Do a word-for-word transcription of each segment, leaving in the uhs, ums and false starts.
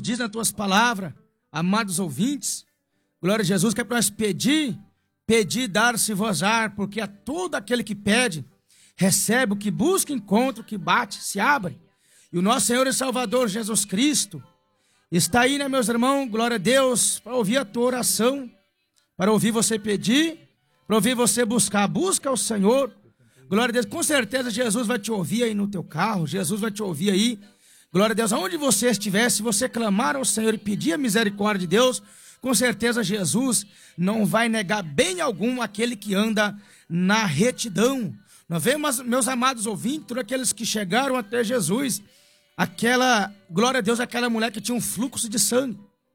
nos diz nas tuas palavras, amados ouvintes, glória a Jesus, que é para nós pedir, pedir, dar-se-vos-á, porque a todo aquele que pede, recebe, o que busca, encontra, o que bate, se abre. E o nosso Senhor e Salvador Jesus Cristo está aí, né, meus irmãos, glória a Deus, para ouvir a tua oração, para ouvir você pedir, para ouvir você buscar. Busca ao Senhor, glória a Deus. Com certeza Jesus vai te ouvir aí no teu carro, Jesus vai te ouvir aí, glória a Deus. Aonde você estiver, se você clamar ao Senhor e pedir a misericórdia de Deus, com certeza Jesus não vai negar bem algum aquele que anda na retidão. Nós vemos, meus amados ouvintes, todos aqueles que chegaram até Jesus, aquela, glória a Deus, aquela mulher que tinha um fluxo de sangue.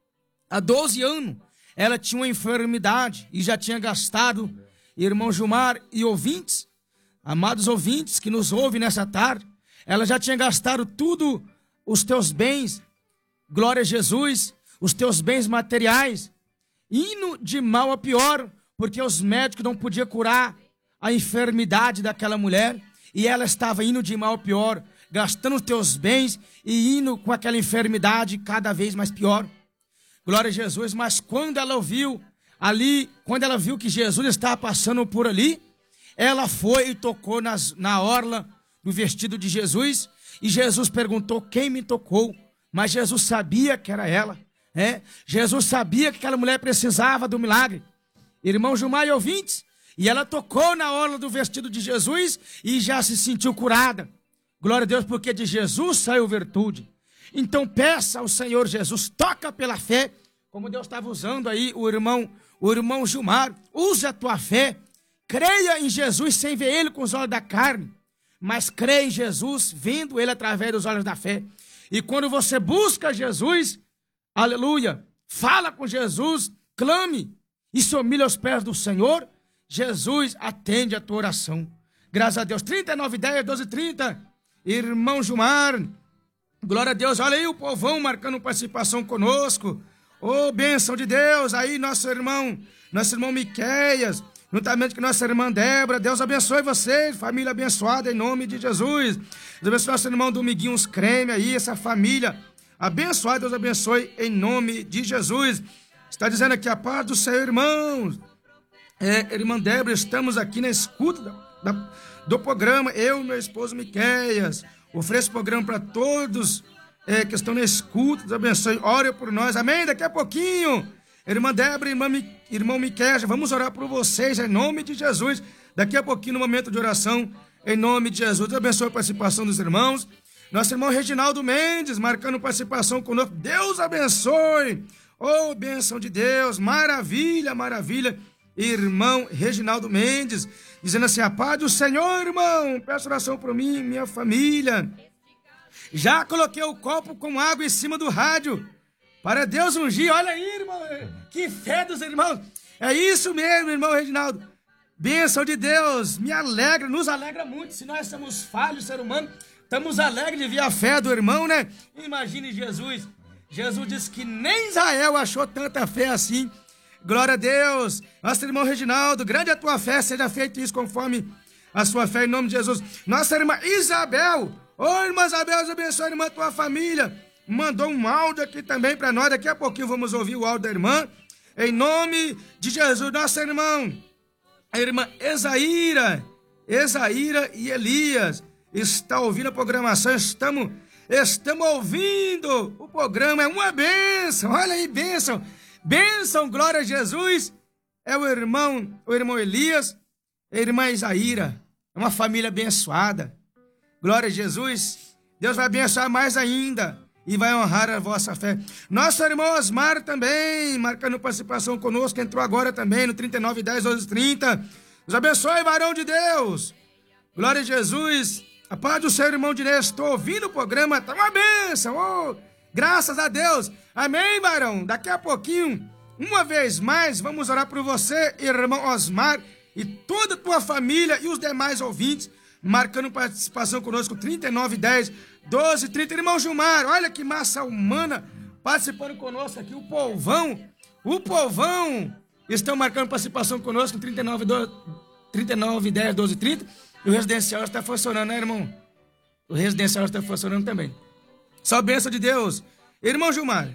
Há doze anos, ela tinha uma enfermidade e já tinha gastado, irmão Gilmar e ouvintes, amados ouvintes que nos ouvem nessa tarde, ela já tinha gastado tudo os teus bens, glória a Jesus, os teus bens materiais, indo de mal a pior, porque os médicos não podiam curar a enfermidade daquela mulher, e ela estava indo de mal a pior, gastando os teus bens e indo com aquela enfermidade cada vez mais pior. Glória a Jesus. Mas quando ela ouviu ali, quando ela viu que Jesus estava passando por ali, ela foi e tocou nas, na orla do vestido de Jesus, e Jesus perguntou quem me tocou, mas Jesus sabia que era ela, né? Jesus sabia que aquela mulher precisava do milagre. Irmão Gilmar e ouvintes, e ela tocou na orla do vestido de Jesus e já se sentiu curada. Glória a Deus, porque de Jesus saiu virtude. Então peça ao Senhor Jesus, toca pela fé, como Deus estava usando aí o irmão, o irmão Gilmar, use a tua fé, creia em Jesus sem ver ele com os olhos da carne, mas creia em Jesus vendo ele através dos olhos da fé. E quando você busca Jesus, aleluia, fala com Jesus, clame e se humilha aos pés do Senhor, Jesus atende a tua oração. Graças a Deus. trinta e nove, dez, doze, trinta. Irmão Gilmar, glória a Deus. Olha aí o povão marcando participação conosco. Ô, bênção de Deus. Aí nosso irmão, nosso irmão Miqueias, juntamente com nossa irmã Débora. Deus abençoe vocês, família abençoada em nome de Jesus. Deus abençoe nosso irmão Dominguinhos Creme aí, essa família abençoada. Deus abençoe em nome de Jesus. Está dizendo aqui a paz do Senhor, irmãos. É, irmã Débora, estamos aqui na escuta da, da, do programa, eu e meu esposo Miqueias. Ofereço o programa para todos é, que estão na escuta. Deus abençoe, ore por nós, amém? Daqui a pouquinho, irmã Débora, irmã, irmão Miqueias, vamos orar por vocês em nome de Jesus. Daqui a pouquinho, no momento de oração, em nome de Jesus. Deus abençoe a participação dos irmãos. Nosso irmão Reginaldo Mendes, marcando participação conosco. Deus abençoe, oh, bênção de Deus, maravilha, maravilha. Irmão Reginaldo Mendes, dizendo assim, a paz do Senhor, irmão, peço oração por mim e minha família. Já coloquei o copo com água em cima do rádio, para Deus ungir. Olha aí, irmão, que fé dos irmãos. É isso mesmo, irmão Reginaldo. Bênção de Deus, me alegra, nos alegra muito. Se nós somos falhos, ser humano, estamos alegres de ver a fé do irmão, né? Imagine Jesus. Jesus disse que nem Israel achou tanta fé assim. Glória a Deus. Nosso irmão Reginaldo, grande a tua fé, seja feito isso conforme a sua fé em nome de Jesus. Nossa irmã Isabel, ô irmã Isabel, abençoe a irmã, tua família. Mandou um áudio aqui também para nós, daqui a pouquinho vamos ouvir o áudio da irmã. Em nome de Jesus, nosso irmão, a irmã Esaíra, Esaíra e Elias, está ouvindo a programação, estamos, estamos ouvindo o programa, é uma bênção, olha aí, bênção. Bênção, glória a Jesus, é o irmão, o irmão Elias, a irmã Isaíra, é uma família abençoada, glória a Jesus, Deus vai abençoar mais ainda e vai honrar a vossa fé. Nosso irmão Osmar também, marcando participação conosco, entrou agora também no trinta e nove, dez, doze, trinta, Deus abençoe, varão de Deus, glória a Jesus, a paz do seu irmão Dinei, estou ouvindo o programa, tá uma bênção, oh, graças a Deus. Amém, varão? Daqui a pouquinho, uma vez mais, vamos orar por você, irmão Osmar, e toda a tua família e os demais ouvintes, marcando participação conosco, trinta e nove, dez, doze, trinta. Irmão Gilmar, olha que massa humana participando conosco aqui, o povão, o povão, estão marcando participação conosco, trinta e nove, dez, doze, trinta. E o residencial está funcionando, né, irmão? O residencial está funcionando também. Só bênção de Deus. Irmão Gilmar.